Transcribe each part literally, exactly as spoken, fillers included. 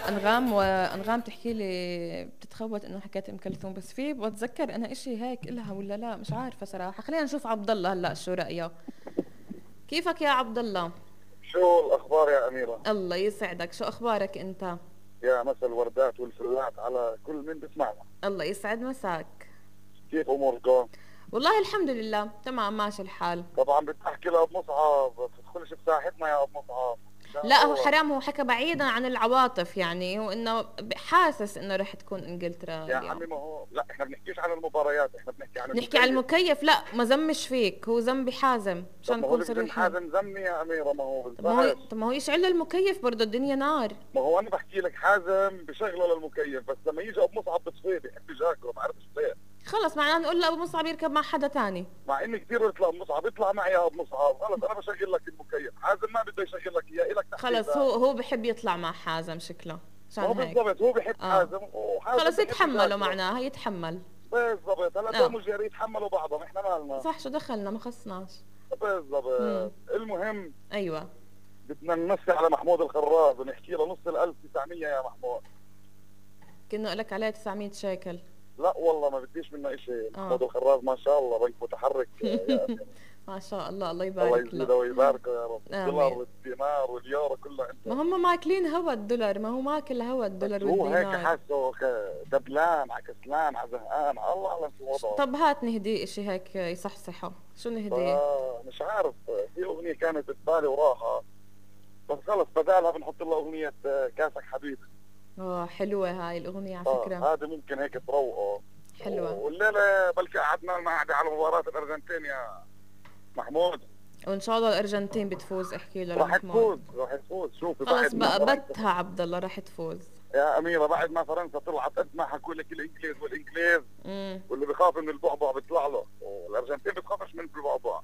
انغام وانغام تحكي لي بتتخوت انه حكيت ام كلثوم، بس في بتذكر انا اشي هيك الها ولا لا مش عارفه صراحه. خلينا نشوف عبد الله هلا شو رايه. كيفك يا عبد الله؟ شو الأخبار يا أميرة؟ الله يسعدك، شو اخبارك انت؟ يا مسا الوردات والفلات على كل من بسمعنا. الله يسعد مساك. كيف أموركم؟ والله الحمد لله تمام ماشي الحال. طبعا بدي أحكي لأبو مصعب ما تدخلش بساحتنا يا أبو مصعب مشان لا هو الله. حرام، هو حكى بعيدا عن العواطف، يعني وانه حاسس انه رح تكون انجلترا يا اليوم. عمي ما هو لا احنا بنحكيش عن المباريات، احنا بنحكي عن نحكي على المكيف. المكيف، لا ما زمش فيك، هو ذنبي حازم طب عشان ما هو نكون اللي بزم صريحين. حازم زمي يا أميرة، ما هو طب ما هو بنفعش. طب ما هو يشعل المكيف برضه، الدنيا نار. ما هو أنا بحكي لك حازم بشغله للمكيف، بس لما يجي أبو مصعب بتصفيه بيحب يجاكله، ما بعرفش ليه. خلص معناه نقول لأبو مصعب يركب مع حدا تاني. مع اني كثير قلت لأبو مصعب اطلع معي يا ابو مصعب، خلص انا بشغل لك المكيف، حازم ما بده يشغل لك اياه، الك خلص تحديدا. هو هو بحب يطلع مع حازم شكله ما عشان هو هيك. بالضبط هو بحب اه حازم وحازم خلص بحب يتحملوا، يشاكله. معناها يتحمل. بالضبط هلا اه دوم وجاري يتحملوا بعضهم، احنا مالنا. صح، شو دخلنا ما خصناش. امم بالضبط. المهم ايوه. بدنا نمسي على محمود الخراز ونحكي له نص ال ألف وتسعمية يا محمود. كنا لك عليه تسعمية شيكل. لا والله ما بديش منه شيء، اه محمود الخراز ما شاء الله بنك متحرك يا أمير. ما شاء الله، الله الله يبارك له. يزيده ويباركه يا رب، الدولار امين. والدينار واليورو كلها ما عنده. هم ماكلين هوا الدولار، ما هو ماكل هوا بس الدولار هو هيك والدينار. حاسه ك- دبلان على كسلان على زهقان، على الله اعلم شو وضعه. طب هات نهديه اشي هيك يصحصحه، شو نهديه؟ فمش عارف، في اغنيه كانت ببالي وراها، بس خلص بدالها بنحط له اغنيه آه، كاسك حبيبي. اه حلوة هاي الأغنية على اه فكرة. هذا ممكن هيك تروقه. حلوة. والليله بلكي قعدنا لنا قعده على مباراه الارجنتين يا محمود. وإن شاء الله الأرجنتين بتفوز، احكي له راح لمحمود. تفوز راح تفوز، شوفي خلص بعد ما بقى فرنسا. بتها عبد الله راح تفوز. يا اميره بعد ما فرنسا طلعت قد ما حكوا لك الانجليز والانجليز، امم واللي بخاف من البعبع بيطلع له، والارجنتين بتخافش من البعبع.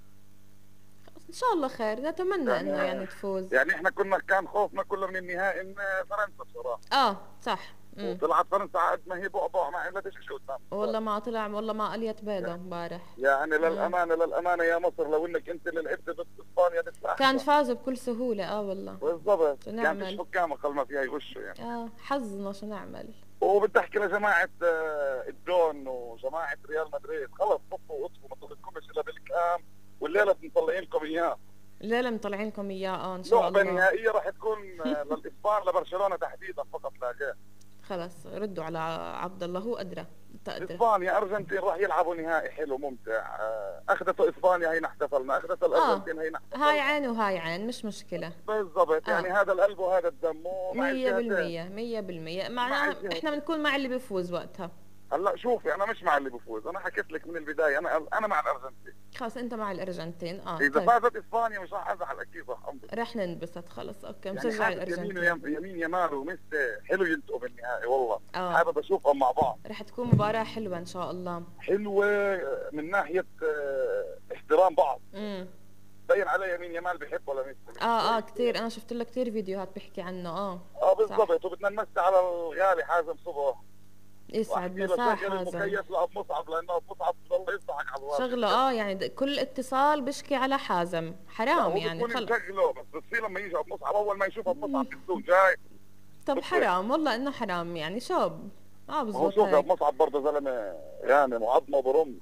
إن شاء الله خير، نتمنى إنه يعني يعني تفوز. يعني احنا كنا كان خوفنا كله من النهائي ان فرنسا بصراحه. اه صح. امم وطلعت فرنسا قد ما هي بعبع ما عملتش شيء قدام. والله ما طلع، والله ما قليت بيضة امبارح. يعني امم للامانه للامانه يا مصر، لو انك انت اللي لعبت ضد اسبانيا لسه كان احسن. فازوا بكل سهولة، اه والله. بالضبط شو كان فيش نعمل؟ حكام اقل ما فيها يغشوا يعني. اه حظنا، شو نعمل؟ وبدي احكي لجماعه آه، الدون وجماعه ريال مدريد، خلص صفوا واطفوا ما طلعتكمش الا بالكام، والليله مطلعين لكم اياه. الليلة مطلعينكم إياه، اه إن شاء لعبه الله. نهائيه راح تكون آه، للاسبان لبرشلونه تحديدا فقط لا غير. خلص ردوا على عبد الله، هو أدرى، أنت أدرى. اسبانيا ارجنتين راح يلعبوا نهائي حلو ممتع، آه، اخذته اسبانيا هينا احتفلنا، اخذته اه الارجنتين هينا هاي احتفلنا. عين وهاي عين، مش مشكلة. بالضبط يعني اه هذا القلب وهذا الدم ومع مية الجهتين. بالمية مية بالمية، مع معناها احنا الجهتين. بنكون مع اللي بيفوز وقتها. هلا شوفي انا مش مع اللي بفوز، انا حكيت لك من البدايه انا انا مع الارجنتين. خلص انت مع الارجنتين، اه اذا طيب. فازت اسبانيا مش راح ازعل اكيد، راح انبسط. رح ننبسط، خلص اوكي يعني مشجع حاسس يمين الارجنتين. ويم- يمين يمال وميسي حلو يلتقوا بالنهائي والله. اه حابب اشوفهم مع بعض. رح تكون مباراة حلوة ان شاء الله. حلوه من ناحيه آه، احترام بعض. امم بين علي يمين يمال بحب ولا ميسي مش اه اه كويس. كتير، انا شفت له كتير فيديوهات بيحكي عنه. اه اه صح. بالضبط، وبدنا نمسي على الغالي حازم صبح. يسعد واحكي له مساه شغل حازم. المكيف لابو مصعب، لانه ابو مصعب بضل يضحك على الواقع. شغله اه يعني د- كل اتصال بيشكي على حازم، لا حرام هو يعني بيكون خلص. مشغله، بس بتصير لما يجي ابو مصعب اول ما يشوف ابو مصعب بالسوق جاي طب بتصير. حرام والله انه حرام، يعني شو اه ما هو بزبط شوف يا هيك. ابو مصعب برضه زلمه يعني معظمه برم،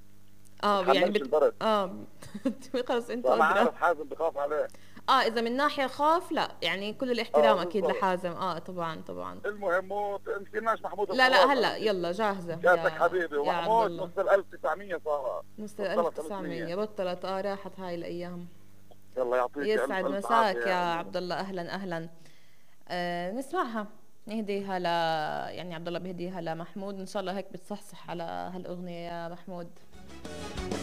اه يعني بتحملش بت... البرد. اه خلص انتوا فانا ادرى. عارف حازم بخاف عليه. اه اذا من ناحية خوف لا، يعني كل اه الاحترام اكيد بالضبط. لحازم، اه طبعا طبعا. المهم مو نسيناش محمود لا لا الخراز هلا امين. يلا جاهزة كاسك يا حبيبي يا عبد ومحمود الله. نص ال ألف وتسعمية صار. نص بطلت ألف وتسعمية خمسمية. بطلت، اه راحت هاي الايام. يلا يعطيك الف يسعد الف عافيه مساك يا يا امير. عبد الله، اهلا اهلا. آه نسمعها، نهديها ل يعني عبد الله بهديها لمحمود، ان شاء الله هيك بتصحصح على هالاغنية يا محمود.